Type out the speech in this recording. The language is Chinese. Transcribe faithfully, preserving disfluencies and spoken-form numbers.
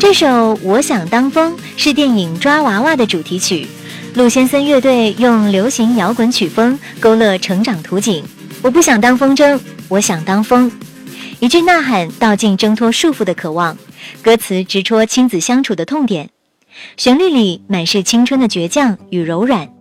这首《我想当风》是电影《抓娃娃》的主题曲，陆先森乐队用流行摇滚曲风勾勒成长图景。我不想当风筝，我想当风。一句呐喊道尽挣脱束缚的渴望，歌词直戳亲子相处的痛点，旋律里满是青春的倔强与柔软。